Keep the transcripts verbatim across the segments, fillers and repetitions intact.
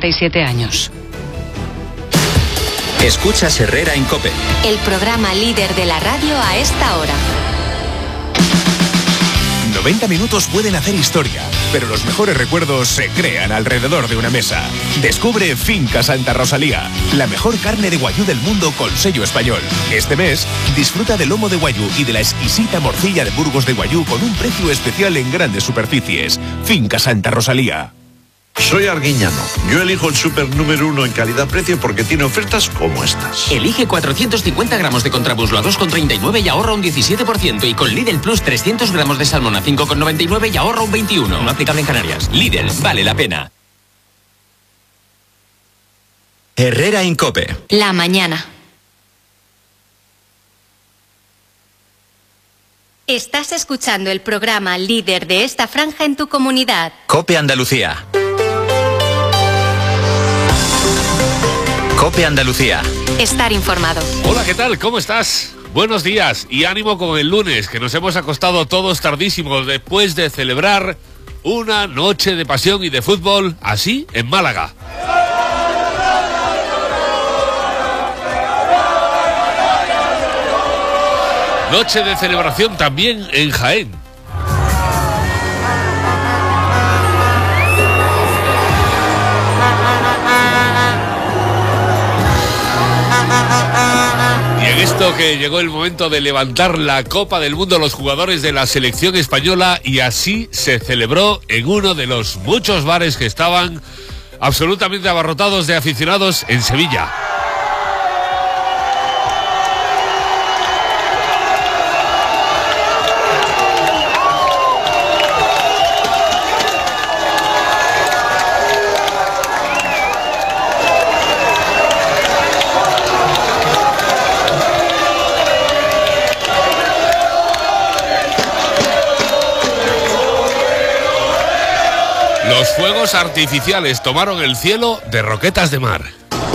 sesenta y siete años. Escuchas Herrera en COPE. El programa líder de la radio a esta hora. noventa minutos pueden hacer historia, pero los mejores recuerdos se crean alrededor de una mesa. Descubre Finca Santa Rosalía, la mejor carne de guayú del mundo con sello español. Este mes, disfruta del lomo de guayú y de la exquisita morcilla de Burgos de guayú con un precio especial en grandes superficies. Finca Santa Rosalía. Soy Arguiñano. Yo elijo el súper número uno en calidad-precio porque tiene ofertas como estas. Elige cuatrocientos cincuenta gramos de contramuslo a dos con treinta y nueve y ahorra un diecisiete por ciento. Y con Lidl Plus trescientos gramos de salmón a cinco con noventa y nueve y ahorra un veintiuno por ciento. No aplicable en Canarias. Lidl, vale la pena. Herrera en COPE. La mañana. Estás escuchando el programa líder de esta franja en tu comunidad. COPE Andalucía. COPE Andalucía. Estar informado. Hola, ¿qué tal? ¿Cómo estás? Buenos días y ánimo con el lunes, que nos hemos acostado todos tardísimos después de celebrar una noche de pasión y de fútbol, así, en Málaga. Noche de celebración también en Jaén. Y en esto que llegó el momento de levantar la Copa del Mundo a los jugadores de la selección española, y así se celebró en uno de los muchos bares que estaban absolutamente abarrotados de aficionados en Sevilla. Los fuegos artificiales tomaron el cielo de Roquetas de Mar.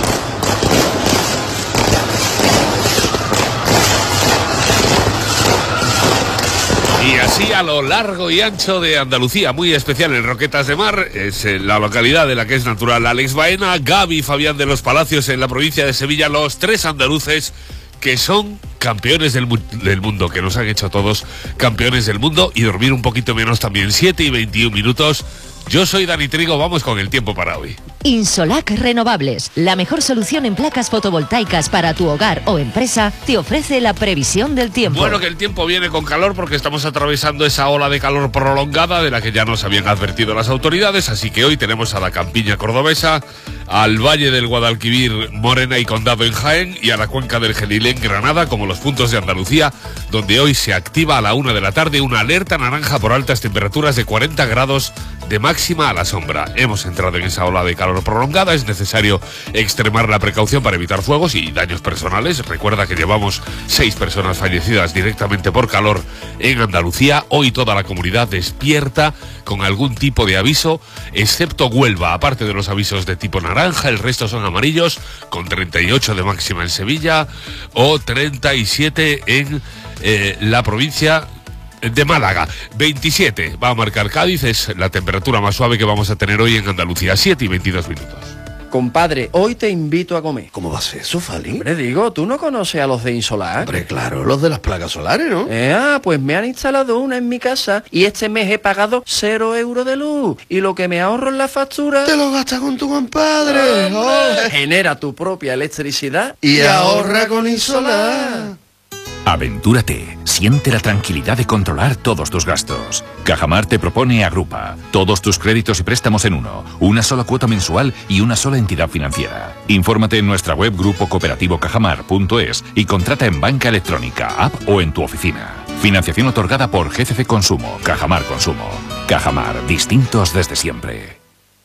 Y así a lo largo y ancho de Andalucía, muy especial en Roquetas de Mar, es la localidad de la que es natural Alex Baena, Gaby y Fabián de los Palacios en la provincia de Sevilla, los tres andaluces que son campeones del, mu del mundo, que nos han hecho todos campeones del mundo, y dormir un poquito menos también, siete y veintiún minutos. Yo soy Dani Trigo, vamos con el tiempo para hoy. Insolac Renovables, la mejor solución en placas fotovoltaicas para tu hogar o empresa, te ofrece la previsión del tiempo. Bueno, que el tiempo viene con calor porque estamos atravesando esa ola de calor prolongada de la que ya nos habían advertido las autoridades, así que hoy tenemos a la campiña cordobesa, al Valle del Guadalquivir, Morena y Condado en Jaén, y a la cuenca del Genil en Granada como los puntos de Andalucía, donde hoy se activa a la una de la tarde una alerta naranja por altas temperaturas de cuarenta grados de máxima a la sombra. Hemos entrado en esa ola de calor prolongada, es necesario extremar la precaución para evitar fuegos y daños personales. Recuerda que llevamos seis personas fallecidas directamente por calor en Andalucía. Hoy toda la comunidad despierta con algún tipo de aviso, excepto Huelva. Aparte de los avisos de tipo naranja, el resto son amarillos, con treinta y ocho de máxima en Sevilla o treinta y siete en eh, la provincia de Málaga. veintisiete va a marcar Cádiz, es la temperatura más suave que vamos a tener hoy en Andalucía, siete y veintidós minutos. Compadre, hoy te invito a comer. ¿Cómo va a ser eso, Fali? Hombre, digo, ¿tú no conoces a los de Insolac? Hombre, claro, los de las placas solares, ¿no? Eh, ah, pues me han instalado una en mi casa y este mes he pagado cero euros de luz. Y lo que me ahorro en la factura... ¡Te lo gastas con tu compadre! Oh, genera tu propia electricidad y, y ahorra con Insolac. Aventúrate, siente la tranquilidad de controlar todos tus gastos. Cajamar te propone Agrupa, todos tus créditos y préstamos en uno, una sola cuota mensual y una sola entidad financiera. Infórmate en nuestra web grupo cooperativo cajamar punto es y contrata en banca electrónica, app o en tu oficina. Financiación otorgada por G C C Consumo, Cajamar Consumo. Cajamar, distintos desde siempre.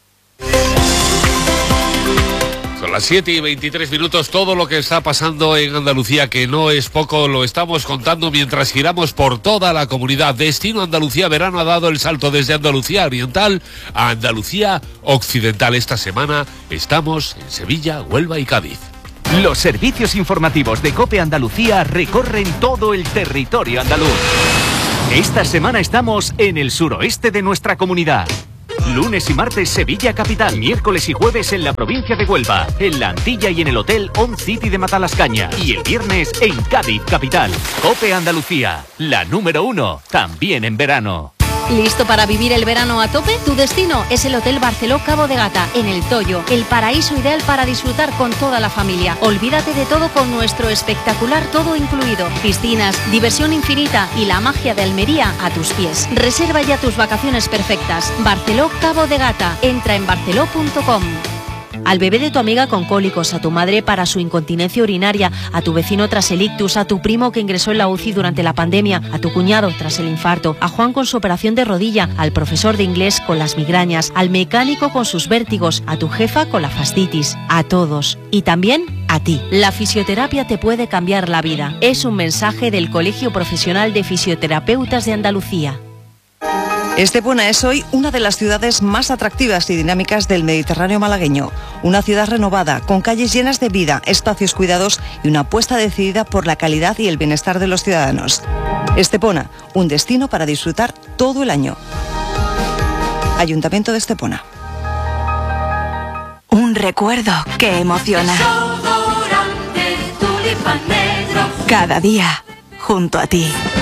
Son las siete y veintitrés minutos, todo lo que está pasando en Andalucía, que no es poco, lo estamos contando mientras giramos por toda la comunidad. Destino Andalucía Verano ha dado el salto desde Andalucía Oriental a Andalucía Occidental. Esta semana estamos en Sevilla, Huelva y Cádiz. Los servicios informativos de COPE Andalucía recorren todo el territorio andaluz. Esta semana estamos en el suroeste de nuestra comunidad. Lunes y martes Sevilla Capital. Miércoles y jueves en la provincia de Huelva, en La Antilla y en el Hotel On City de Matalascaña. Y el viernes en Cádiz Capital. COPE Andalucía, la número uno, también en verano. ¿Listo para vivir el verano a tope? Tu destino es el Hotel Barceló Cabo de Gata, en El Toyo, el paraíso ideal para disfrutar con toda la familia. Olvídate de todo con nuestro espectacular todo incluido. Piscinas, diversión infinita y la magia de Almería a tus pies. Reserva ya tus vacaciones perfectas. Barceló Cabo de Gata. Entra en barceló punto com. Al bebé de tu amiga con cólicos, a tu madre para su incontinencia urinaria, a tu vecino tras el ictus, a tu primo que ingresó en la U C I durante la pandemia, a tu cuñado tras el infarto, a Juan con su operación de rodilla, al profesor de inglés con las migrañas, al mecánico con sus vértigos, a tu jefa con la fascitis, a todos. Y también a ti. La fisioterapia te puede cambiar la vida. Es un mensaje del Colegio Profesional de Fisioterapeutas de Andalucía. Estepona es hoy una de las ciudades más atractivas y dinámicas del Mediterráneo malagueño. Una ciudad renovada, con calles llenas de vida, espacios cuidados y una apuesta decidida por la calidad y el bienestar de los ciudadanos. Estepona, un destino para disfrutar todo el año. Ayuntamiento de Estepona. Un recuerdo que emociona. Cada día, junto a ti.